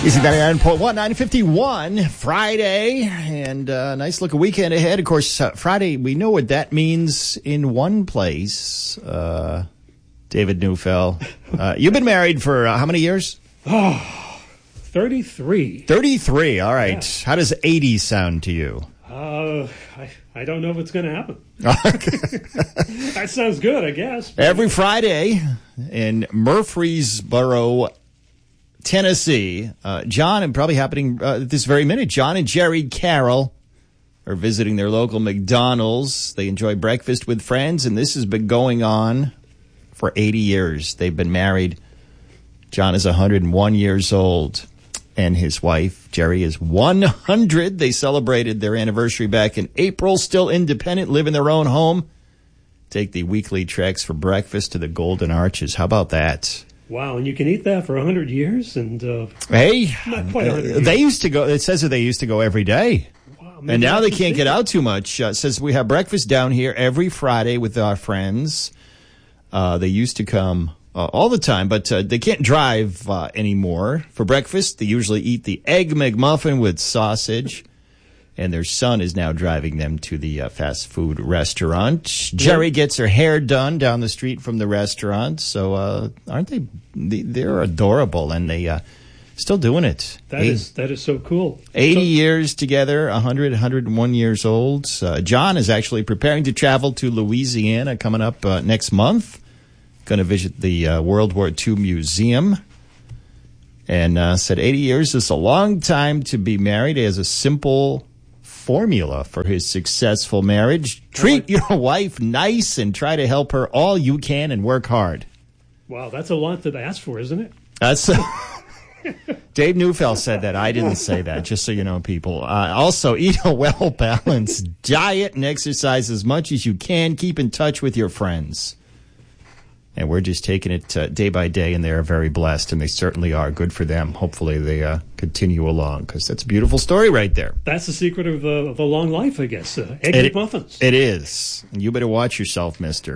Easy 99.1, 9:51, Friday, and nice looking weekend ahead. Of course, Friday, we know what that means in one place. David Neufeld, you've been married for how many years? 33. 33, all right. Yeah. How does 80 sound to you? I don't know if it's going to happen. That sounds good, I guess. Every Friday in Murfreesboro, Tennessee, John, and probably happening this very minute, John and Jerry Carroll are visiting their local McDonald's. They enjoy breakfast with friends, and this has been going on for 80 years. They've been married. John is 101 years old, and his wife, Jerry, is 100. They celebrated their anniversary back in April, still independent, live in their own home, take the weekly treks for breakfast to the Golden Arches. How about that? Wow, and you can eat that for 100 years? And hey, not quite 100 years. They used to go, it says that they used to go every day. Wow, and now they can't get out too much. It says we have breakfast down here every Friday with our friends. They used to come all the time, but they can't drive anymore. For breakfast, they usually eat the Egg McMuffin with sausage. And their son is now driving them to the fast food restaurant. Jerry gets her hair done down the street from the restaurant. So aren't they? They're adorable, and they still doing it. That is so cool. 80 years together, 101 years old. John is actually preparing to travel to Louisiana coming up next month. Going to visit the World War II Museum. And said 80 years is a long time to be married. He has a simple formula for his successful marriage. Treat your wife nice and try to help her all you can and work hard. Wow, that's a lot to ask for, isn't it? That's Dave Neufeld said that. I didn't say that, just so you know, people. Also, eat a well-balanced diet and exercise as much as you can. Keep in touch with your friends. And we're just taking it day by day, and they are very blessed, and they certainly are. Good for them. Hopefully they continue along, because that's a beautiful story right there. That's the secret of a long life, I guess. Egg McMuffins. It is. And you better watch yourself, mister.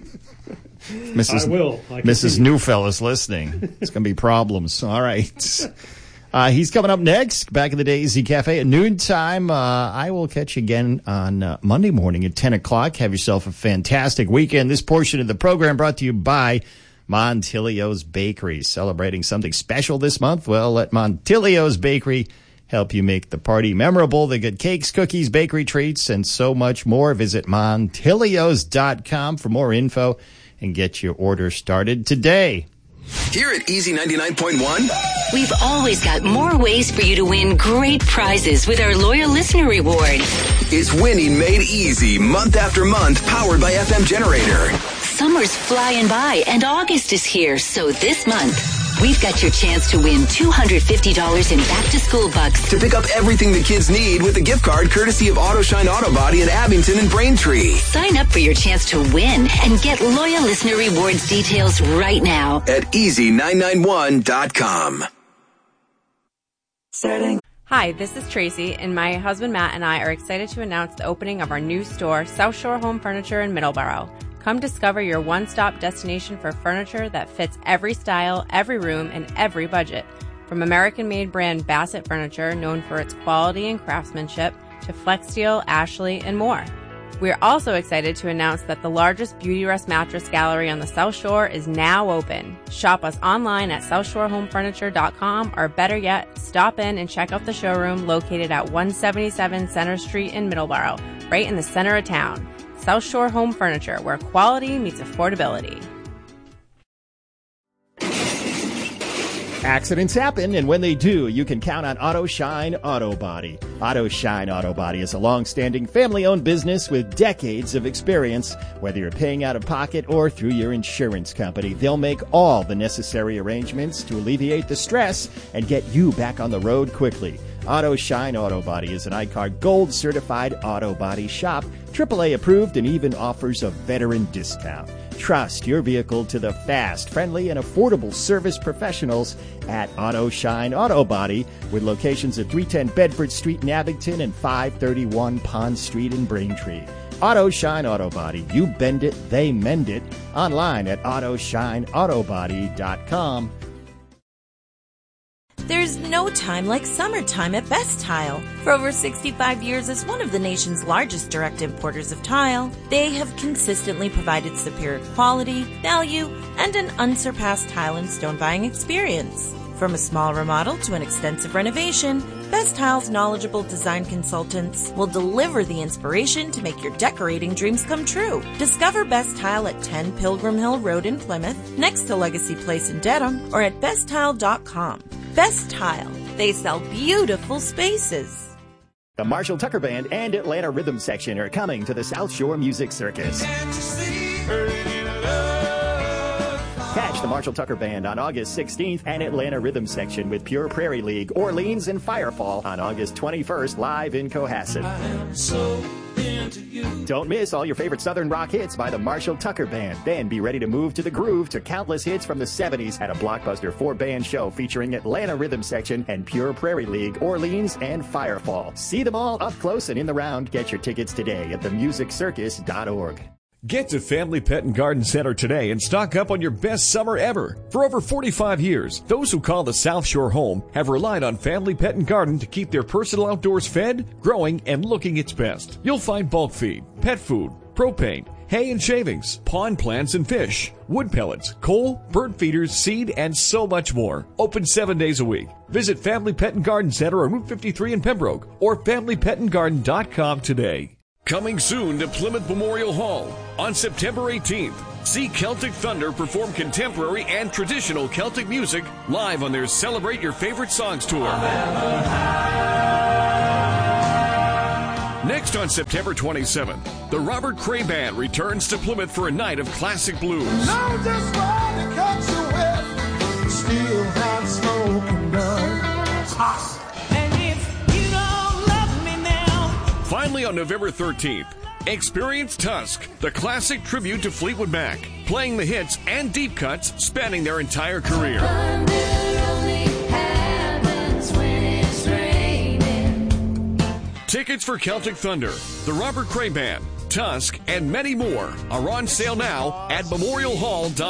I will. Mrs. Neufeld is listening. It's going to be problems. All right. He's coming up next, back in the Daisy Cafe at noontime. I will catch you again on Monday morning at 10 o'clock. Have yourself a fantastic weekend. This portion of the program brought to you by Montilio's Bakery. Celebrating something special this month? Well, let Montilio's Bakery help you make the party memorable. They get cakes, cookies, bakery treats, and so much more. Visit Montilios.com for more info and get your order started today. Here at Easy 99.1, we've always got more ways for you to win great prizes with our loyal listener reward. It's winning made easy month after month, powered by FM Generator. Summer's flying by and August is here, so this month we've got your chance to win $250 in back-to-school bucks. To pick up everything the kids need with a gift card courtesy of Auto Shine Auto Body in Abington and Braintree. Sign up for your chance to win and get loyal listener rewards details right now at easy991.com. Hi, this is Tracy, and my husband Matt and I are excited to announce the opening of our new store, South Shore Home Furniture in Middleborough. Come discover your one-stop destination for furniture that fits every style, every room, and every budget. From American-made brand Bassett Furniture, known for its quality and craftsmanship, to Flexsteel, Ashley, and more. We're also excited to announce that the largest Beautyrest mattress gallery on the South Shore is now open. Shop us online at SouthShoreHomeFurniture.com, or better yet, stop in and check out the showroom located at 177 Center Street in Middleborough, right in the center of town. South Shore Home Furniture, where quality meets affordability. Accidents happen, and when they do, you can count on Auto Shine Auto Body. Auto Shine Auto Body is a long-standing family-owned business with decades of experience. Whether you're paying out of pocket or through your insurance company, they'll make all the necessary arrangements to alleviate the stress and get you back on the road quickly. Auto Shine Auto Body is an ICAR Gold certified auto body shop, AAA approved, and even offers a veteran discount. Trust your vehicle to the fast, friendly, and affordable service professionals at Auto Shine Auto Body, with locations at 310 Bedford Street in Abington and 531 Pond Street in Braintree. Auto Shine Auto Body. You bend it, they mend it. Online at AutoShineAutobody.com. There's no time like summertime at Best Tile. For over 65 years as one of the nation's largest direct importers of tile, they have consistently provided superior quality, value, and an unsurpassed tile and stone buying experience. From a small remodel to an extensive renovation, Best Tile's knowledgeable design consultants will deliver the inspiration to make your decorating dreams come true. Discover Best Tile at 10 Pilgrim Hill Road in Plymouth, next to Legacy Place in Dedham, or at besttile.com. Best Tile. They sell beautiful spaces. The Marshall Tucker Band and Atlanta Rhythm Section are coming to the South Shore Music Circus. Catch the Marshall Tucker Band on August 16th and Atlanta Rhythm Section with Pure Prairie League, Orleans, and Firefall on August 21st live in Cohasset. Don't miss all your favorite Southern rock hits by the Marshall Tucker Band. Then be ready to move to the groove to countless hits from the 70s at a blockbuster 4-band show featuring Atlanta Rhythm Section and Pure Prairie League, Orleans, and Firefall. See them all up close and in the round. Get your tickets today at themusiccircus.org. Get to Family Pet and Garden Center today and stock up on your best summer ever. For over 45 years, those who call the South Shore home have relied on Family Pet and Garden to keep their personal outdoors fed, growing, and looking its best. You'll find bulk feed, pet food, propane, hay and shavings, pond plants and fish, wood pellets, coal, bird feeders, seed, and so much more. Open 7 days a week. Visit Family Pet and Garden Center on Route 53 in Pembroke or FamilyPetandGarden.com today. Coming soon to Plymouth Memorial Hall on September 18th. See Celtic Thunder perform contemporary and traditional Celtic music live on their Celebrate Your Favorite Songs tour. Next on September 27th, the Robert Cray Band returns to Plymouth for a night of classic blues. Now just ride the country wet, still hot smoking gun. Finally, on November 13th, experience Tusk, the classic tribute to Fleetwood Mac, playing the hits and deep cuts spanning their entire career. Tickets for Celtic Thunder, the Robert Cray Band, Tusk, and many more are on sale now at memorialhall.com.